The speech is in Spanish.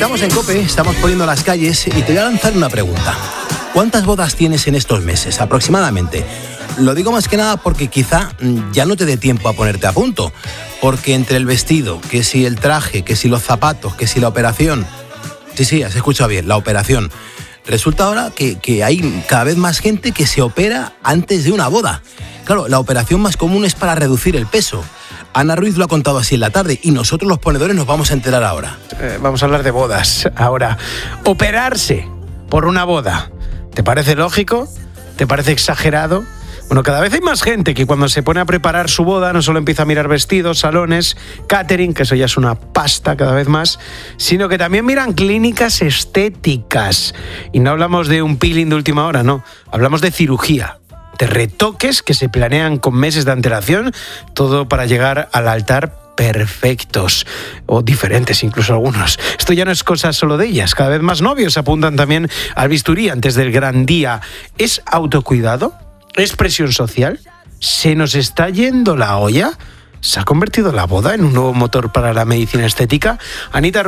Estamos en COPE, estamos poniendo las calles y te voy a lanzar una pregunta. ¿Cuántas bodas tienes en estos meses, aproximadamente? Lo digo más que nada porque quizá ya no te dé tiempo a ponerte a punto. Porque entre el vestido, que si el traje, que si los zapatos, que si la operación... Sí, has escuchado bien, la operación. Resulta ahora que hay cada vez más gente que se opera antes de una boda. Claro, la operación más común es para reducir el peso. Ana Ruiz lo ha contado así en la tarde y nosotros los ponedores nos vamos a enterar ahora. Vamos a hablar de bodas ahora. Operarse por una boda, ¿te parece lógico? ¿Te parece exagerado? Bueno, cada vez hay más gente que cuando se pone a preparar su boda no solo empieza a mirar vestidos, salones, catering, que eso ya es una pasta cada vez más, sino que también miran clínicas estéticas. Y no hablamos de un peeling de última hora, no. Hablamos de cirugía, de retoques que se planean con meses de antelación, todo para llegar al altar perfectos o diferentes incluso algunos. Esto ya no es cosa solo de ellas. Cada vez más novios apuntan también al bisturí antes del gran día. ¿Es autocuidado? ¿Es presión social? ¿Se nos está yendo la olla? ¿Se ha convertido la boda en un nuevo motor para la medicina estética? Anita